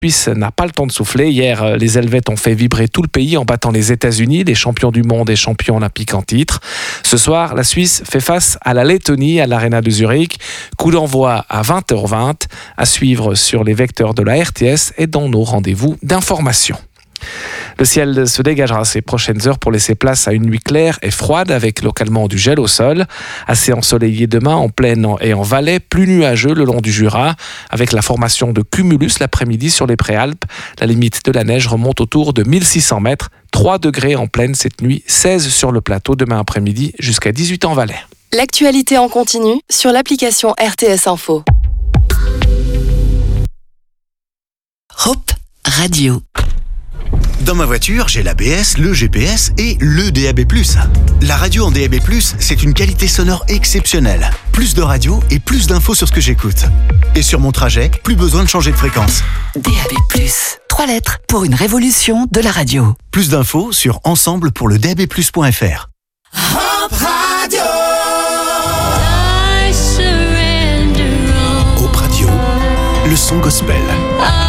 Suisse n'a pas le temps de souffler. Hier, les Helvètes ont fait vibrer tout le pays en battant les États-Unis, les champions du monde et champions olympiques en titre. Ce soir, la Suisse fait face à la Lettonie à l'Arena de Zurich. Coup d'envoi à 20h20, à suivre sur les vecteurs de la RTS et dans nos rendez-vous d'information. Le ciel se dégagera ces prochaines heures pour laisser place à une nuit claire et froide avec localement du gel au sol. Assez ensoleillé demain en plaine et en Valais, plus nuageux le long du Jura avec la formation de cumulus l'après-midi sur les Préalpes. La limite de la neige remonte autour de 1600 mètres, 3 degrés en plaine cette nuit, 16 sur le plateau demain après-midi jusqu'à 18 en Valais. L'actualité en continu sur l'application RTS Info. Hop Radio. Dans ma voiture, j'ai l'ABS, le GPS et le DAB+. La radio en DAB+, c'est une qualité sonore exceptionnelle. Plus de radio et plus d'infos sur ce que j'écoute. Et sur mon trajet, plus besoin de changer de fréquence. DAB+. 3 lettres pour une révolution de la radio. Plus d'infos sur ensemble pour le DABplus.fr. Hop Radio. Hop Radio, le son gospel.